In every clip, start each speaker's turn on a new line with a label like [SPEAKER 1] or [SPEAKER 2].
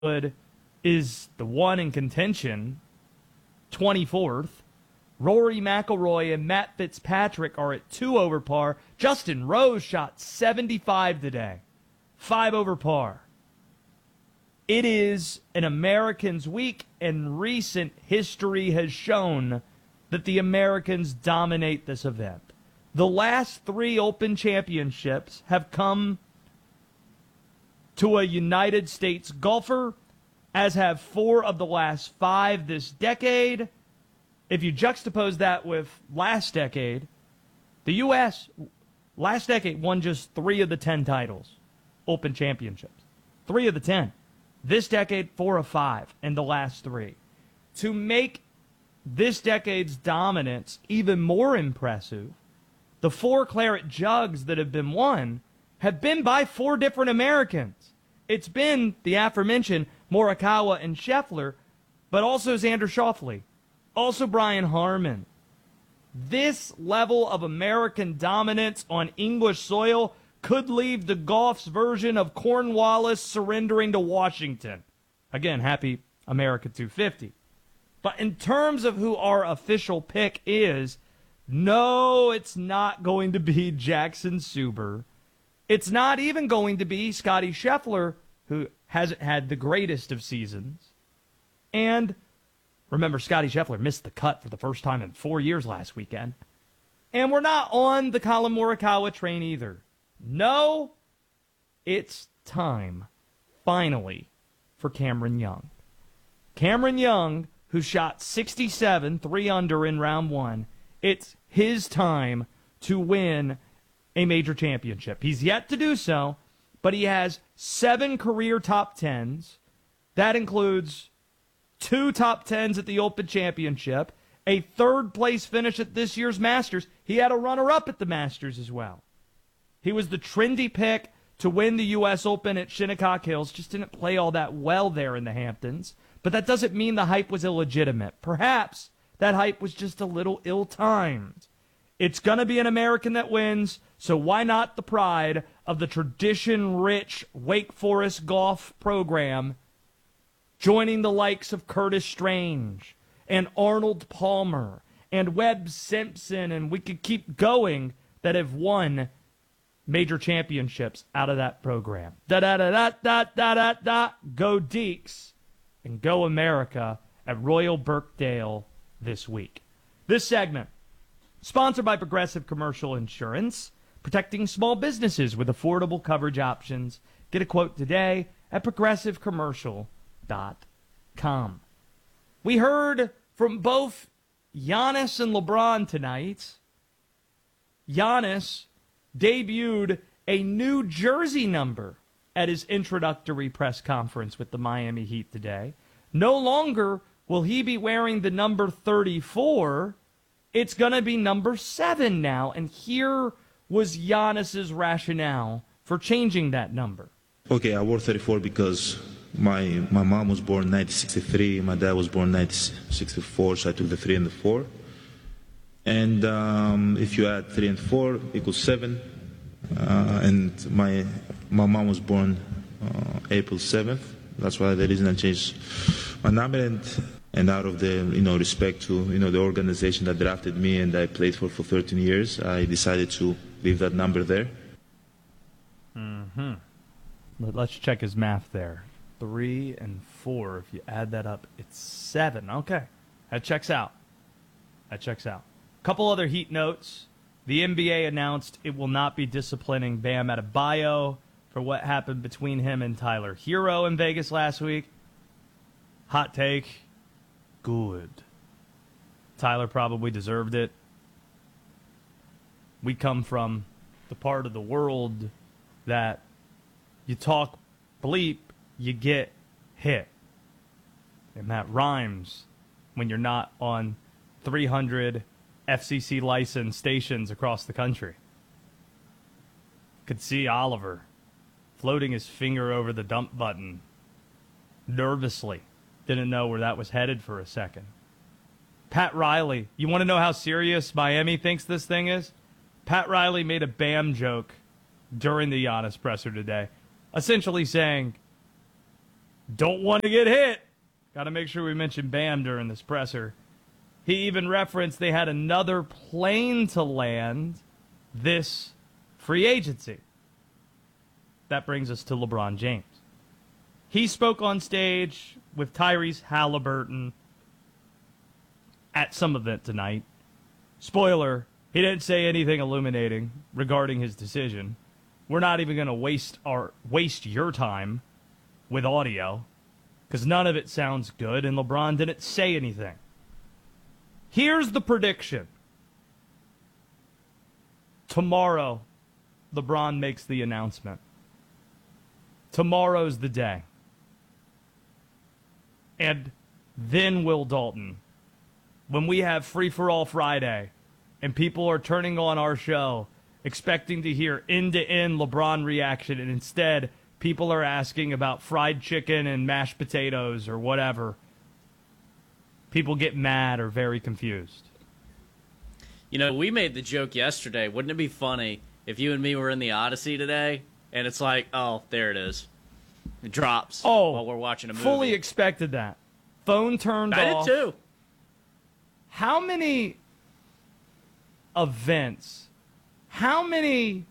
[SPEAKER 1] Wood is the one in contention, 24th. Rory McIlroy and Matt Fitzpatrick are at 2 over par. Justin Rose shot 75 today, 5 over par. It is an Americans' week, and recent history has shown that the Americans dominate this event. The last 3 Open Championships have come to a United States golfer, as have 4 of the last 5 this decade. If you juxtapose that with last decade, the U.S. last decade won just 3 of the 10 titles, Open Championships. 3 of the 10. This decade, 4 of 5 in the last 3. To make this decade's dominance even more impressive, the 4 Claret Jugs that have been won have been by 4 different Americans. It's been the aforementioned Morikawa and Scheffler, but also Xander Schauffele, also Brian Harman. This level of American dominance on English soil could leave the golf's version of Cornwallis surrendering to Washington. Again, happy America 250. But in terms of who our official pick is, no, it's not going to be Jackson Suber. It's not even going to be Scottie Scheffler, who hasn't had the greatest of seasons. And remember, Scottie Scheffler missed the cut for the first time in 4 years last weekend. And we're not on the Collin Morikawa train either. No, it's time, finally, for Cameron Young. Cameron Young, who shot 67, 3 under in round 1, it's his time to win a major championship. He's yet to do so, but he has 7 career top 10s. That includes 2 top 10s at the Open Championship, a 3rd-place finish at this year's Masters. He had a runner-up at the Masters as well. He was the trendy pick to win the U.S. Open at Shinnecock Hills. Just didn't play all that well there in the Hamptons. But that doesn't mean the hype was illegitimate. Perhaps that hype was just a little ill-timed. It's going to be an American that wins, so why not the pride of the tradition-rich Wake Forest golf program, joining the likes of Curtis Strange and Arnold Palmer and Webb Simpson, and we could keep going, that have won major championships out of that program. Da-da-da-da-da-da-da-da. Go Deeks and go America at Royal Birkdale this week. This segment, sponsored by Progressive Commercial Insurance, protecting small businesses with affordable coverage options. Get a quote today at progressivecommercial.com. We heard from both Giannis and LeBron tonight. Giannis debuted a new jersey number at his introductory press conference with the Miami Heat today. No longer will he be wearing the number 34. It's going to be number 7 now. And here was Giannis's rationale for changing that number.
[SPEAKER 2] Okay, I wore 34 because my mom was born in 1963, my dad was born in 1964, so I took the 3 and the 4. And if you add 3 and 4 equals 7. And my mom was born April 7th. That's why the reason I changed my number. And out of the respect to the organization that drafted me and I played for 13 years, I decided to leave that number there.
[SPEAKER 1] Let's check his math there. 3 and 4. If you add that up, it's 7. Okay, that checks out. Couple other Heat notes. The NBA announced it will not be disciplining Bam Adebayo for what happened between him and Tyler Hero in Vegas last week. Hot take. Good. Tyler probably deserved it. We come from the part of the world that you talk bleep, you get hit. And that rhymes when you're not on 300 FCC licensed stations across the country. Could see Oliver floating his finger over the dump button nervously. Didn't know where that was headed for a second. Pat Riley, you want to know how serious Miami thinks this thing is? Pat Riley made a Bam joke during the Giannis presser today, essentially saying, don't want to get hit. Got to make sure we mention Bam during this presser. He even referenced they had another plane to land this free agency. That brings us to LeBron James. He spoke on stage with Tyrese Halliburton at some event tonight. Spoiler, he didn't say anything illuminating regarding his decision. We're not even going to waste your time with audio because none of it sounds good, and LeBron didn't say anything. Here's the prediction. Tomorrow, LeBron makes the announcement. Tomorrow's the day. And then Will Dalton, when we have Free for All Friday and people are turning on our show expecting to hear end-to-end LeBron reaction, and instead people are asking about fried chicken and mashed potatoes or whatever, people get mad or very confused.
[SPEAKER 3] You know, we made the joke yesterday. Wouldn't it be funny if you and me were in the Odyssey today and it's like, oh, there it is. It drops while we're watching a movie.
[SPEAKER 1] Fully expected that. Phone turned off.
[SPEAKER 3] I did too.
[SPEAKER 1] How many events, how often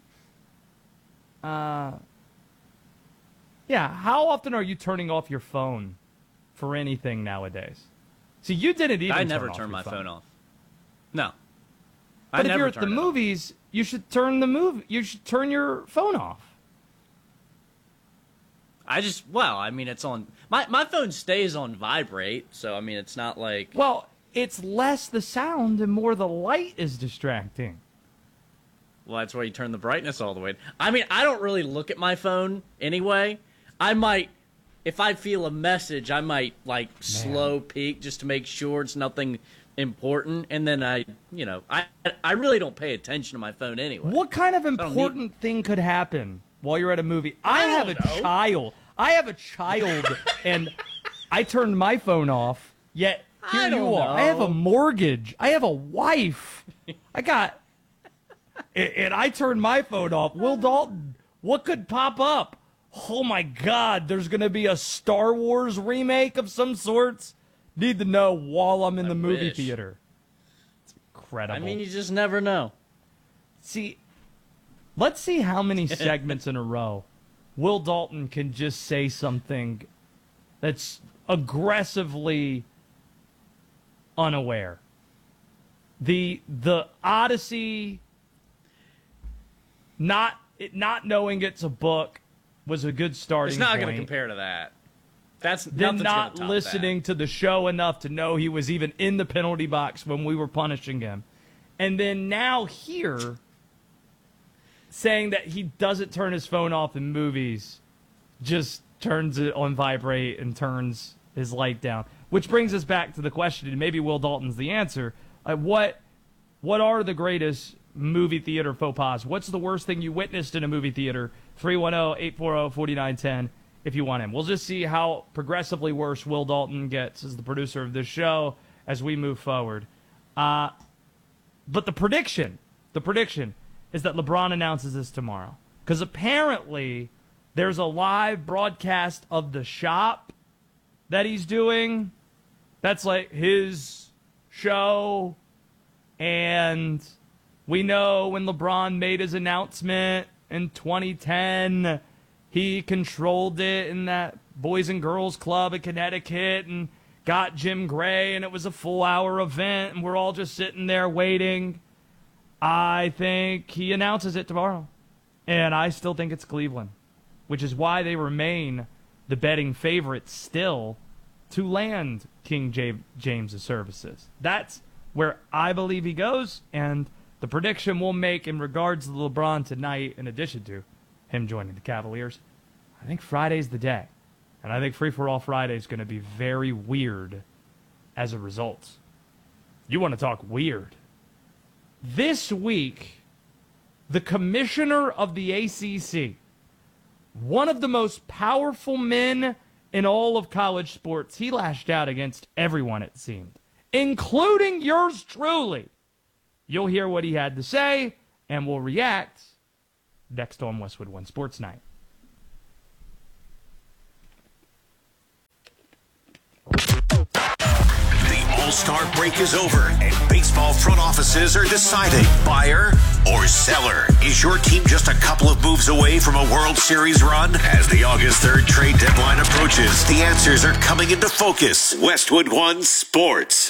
[SPEAKER 1] are you turning off your phone for anything nowadays? See, you didn't even
[SPEAKER 3] I
[SPEAKER 1] turn
[SPEAKER 3] never
[SPEAKER 1] off
[SPEAKER 3] turn
[SPEAKER 1] your
[SPEAKER 3] my phone off. No.
[SPEAKER 1] But if you're at the movies, you should turn your phone off.
[SPEAKER 3] It's on my phone stays on vibrate, so I mean it's not like,
[SPEAKER 1] well, it's less the sound and more the light is distracting.
[SPEAKER 3] well, that's why you turn the brightness all the way. I mean, I don't really look at my phone anyway. I might, if I feel a message, I might slow peek just to make sure it's nothing important, and then I really don't pay attention to my phone anyway.
[SPEAKER 1] What kind of important thing could happen while you're at a movie? I have a child, and I turned my phone off, yet here you are. I have a mortgage. I have a wife. And I turned my phone off. Will Dalton, what could pop up? Oh, my God, there's going to be a Star Wars remake of some sorts? Need to know while I'm in the movie theater. It's incredible.
[SPEAKER 3] I mean, you just never know.
[SPEAKER 1] See, let's see how many segments in a row Will Dalton can just say something that's aggressively unaware. The Odyssey, not knowing it's a book, was a good starting
[SPEAKER 3] It's not
[SPEAKER 1] point.
[SPEAKER 3] going to compare to that. That's
[SPEAKER 1] Then not listening to the show enough to know he was even in the penalty box when we were punishing him. And then now here, saying that he doesn't turn his phone off in movies, just turns it on vibrate and turns his light down. Which brings us back to the question, and maybe Will Dalton's the answer. What are the greatest movie theater faux pas? What's the worst thing you witnessed in a movie theater? 310-840-4910 if you want him. We'll just see how progressively worse Will Dalton gets as the producer of this show as we move forward. But the prediction is that LeBron announces this tomorrow. Because apparently there's a live broadcast of the shop that he's doing. That's like his show. And we know when LeBron made his announcement in 2010, he controlled it in that Boys and Girls Club in Connecticut and got Jim Gray, and it was a full-hour event, and we're all just sitting there waiting. I think he announces it tomorrow, and I still think it's Cleveland, which is why they remain the betting favorites still to land King James' services. That's where I believe he goes, and the prediction we'll make in regards to LeBron tonight, in addition to him joining the Cavaliers, I think Friday's the day. And I think Free for All Friday is going to be very weird as a result. You want to talk weird? This week, the commissioner of the ACC, one of the most powerful men in all of college sports, he lashed out against everyone, it seemed, including yours truly. You'll hear what he had to say, and we'll react next on Westwood One Sports Night.
[SPEAKER 4] All-Star break is over, and baseball front offices are deciding buyer or seller. Is your team just a couple of moves away from a World Series run? As the August 3rd trade deadline approaches, the answers are coming into focus. Westwood One Sports.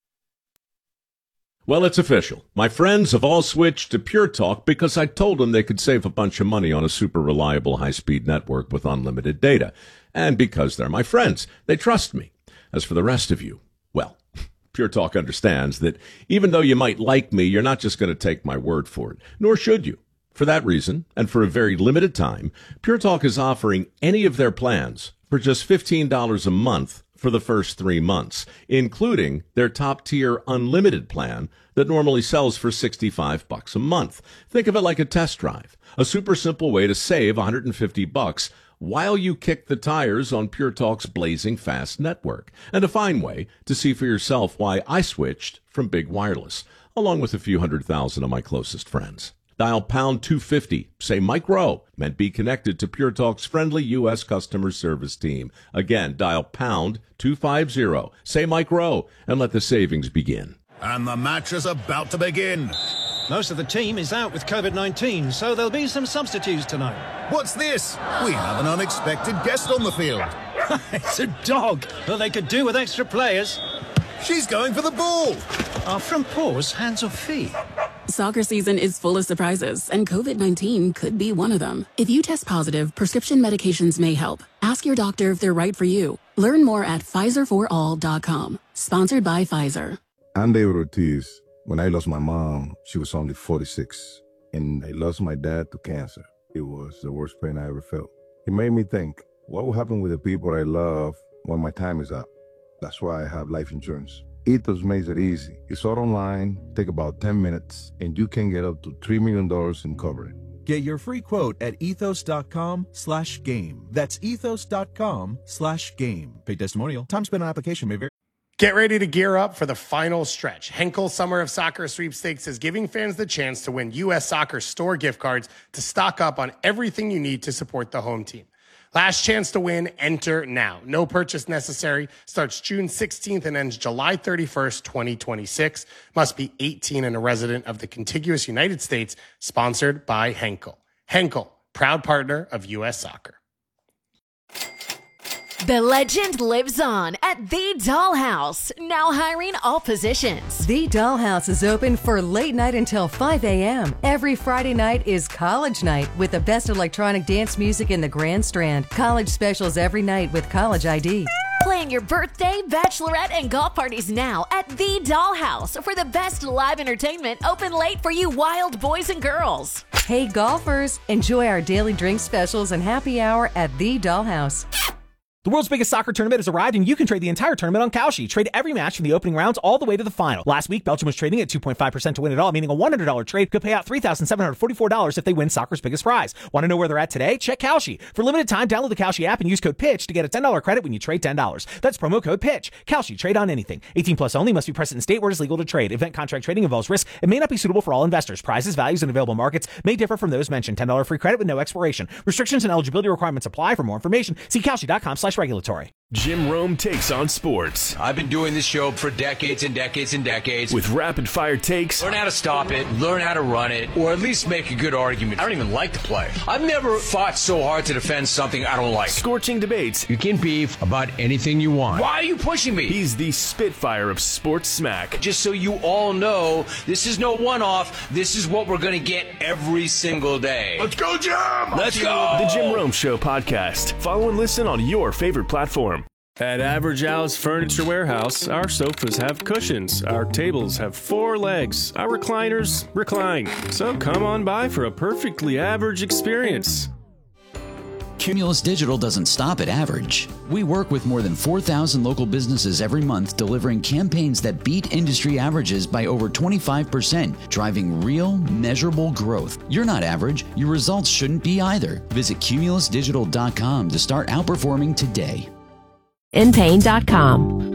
[SPEAKER 5] Well, it's official. My friends have all switched to Pure Talk because I told them they could save a bunch of money on a super reliable high-speed network with unlimited data. And because they're my friends, they trust me. As for the rest of you, well, Pure Talk understands that even though you might like me, you're not just going to take my word for it, nor should you. For that reason, and for a very limited time, Pure Talk is offering any of their plans for just $15 a month for the first 3 months, including their top-tier unlimited plan that normally sells for $65 a month. Think of it like a test drive, a super simple way to save $150 while you kick the tires on Pure Talk's blazing fast network, and a fine way to see for yourself why I switched from big wireless, along with a few 100,000 of my closest friends. Dial pound 250, say Mike Rowe, and be connected to Pure Talk's friendly U.S. customer service team. Again, dial pound 250, say Mike Rowe, and let the savings begin.
[SPEAKER 6] And the match is about to begin.
[SPEAKER 7] Most of the team is out with COVID-19, so there'll be some substitutes tonight.
[SPEAKER 6] What's this? We have an unexpected guest on the field.
[SPEAKER 7] It's a dog. Well, they could do with extra players.
[SPEAKER 6] She's going for the ball.
[SPEAKER 7] Are front paws hands or feet?
[SPEAKER 8] Soccer season is full of surprises, and COVID-19 could be one of them. If you test positive, prescription medications may help. Ask your doctor if they're right for you. Learn more at PfizerForAll.com. Sponsored by Pfizer.
[SPEAKER 9] I'm David Ortiz. When I lost my mom, she was only 46, and I lost my dad to cancer. It was the worst pain I ever felt. It made me think, what will happen with the people I love when my time is up? That's why I have life insurance. Ethos makes it easy. It's all online, take about 10 minutes, and you can get up to $3 million in coverage.
[SPEAKER 10] Get your free quote at ethos.com/game. That's ethos.com/game. Paid testimonial. Time spent on application may vary.
[SPEAKER 11] Get ready to gear up for the final stretch. Henkel Summer of Soccer Sweepstakes is giving fans the chance to win U.S. Soccer store gift cards to stock up on everything you need to support the home team. Last chance to win, enter now. No purchase necessary. Starts June 16th and ends July 31st, 2026. Must be 18 and a resident of the contiguous United States. Sponsored by Henkel. Henkel, proud partner of U.S. Soccer.
[SPEAKER 12] The legend lives on at The Dollhouse, now hiring all positions.
[SPEAKER 13] The Dollhouse is open for late night until 5 a.m. Every Friday night is college night with the best electronic dance music in the Grand Strand. College specials every night with college ID.
[SPEAKER 12] Plan your birthday, bachelorette, and golf parties now at The Dollhouse for the best live entertainment open late for you wild boys and girls.
[SPEAKER 13] Hey golfers, enjoy our daily drink specials and happy hour at The Dollhouse.
[SPEAKER 14] The world's biggest soccer tournament has arrived, and you can trade the entire tournament on Kalshi. Trade every match from the opening rounds all the way to the final. Last week, Belgium was trading at 2.5% to win it all, meaning a $100 trade could pay out $3,744 if they win soccer's biggest prize. Want to know where they're at today? Check Kalshi. For limited time, download the Kalshi app and use code PITCH to get a $10 credit when you trade $10. That's promo code PITCH. Kalshi. Trade on anything. 18 plus only. Must be present in state where it is legal to trade. Event contract trading involves risk and may not be suitable for all investors. Prizes, values, and available markets may differ from those mentioned. $10 free credit with no expiration. Restrictions and eligibility requirements apply. For more information, see Kalshi.com/regulatory.
[SPEAKER 15] Jim Rome takes on sports.
[SPEAKER 16] I've been doing this show for decades and decades and decades.
[SPEAKER 15] With rapid-fire takes.
[SPEAKER 16] Learn how to stop it, learn how to run it, or at least make a good argument. I don't even like to play. I've never fought so hard to defend something I don't like.
[SPEAKER 15] Scorching debates.
[SPEAKER 16] You can beef about anything you want. Why are you pushing me?
[SPEAKER 15] He's the Spitfire of sports smack.
[SPEAKER 16] Just so you all know, this is no one-off. This is what we're going to get every single day.
[SPEAKER 6] Let's go, Jim!
[SPEAKER 16] Let's go!
[SPEAKER 15] The Jim Rome Show podcast. Follow and listen on your favorite platform.
[SPEAKER 17] At Average Al's Furniture Warehouse, our sofas have cushions, our tables have 4 legs, our recliners recline. So come on by for a perfectly average experience.
[SPEAKER 18] Cumulus Digital doesn't stop at average. We work with more than 4,000 local businesses every month, delivering campaigns that beat industry averages by over 25%, driving real, measurable growth. You're not average. Your results shouldn't be either. Visit cumulusdigital.com to start outperforming today.
[SPEAKER 19] InPain.com.